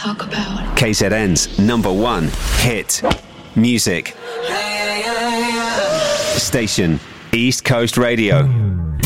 talk about. KZN's number one hit music station, East Coast Radio.